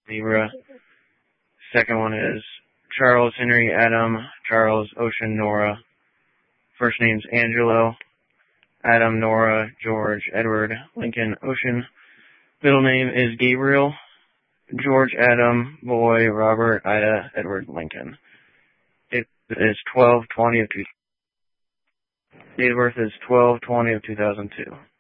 Libra. Second one is Charles Henry Adam Charles Ocean Nora. First name's Angelo. Adam Nora George Edward Lincoln Ocean. Middle name is Gabriel. George Adam Boy Robert Ida Edward Lincoln. Date is 12/20 of 2002. Date of birth is 12/20 of 2002.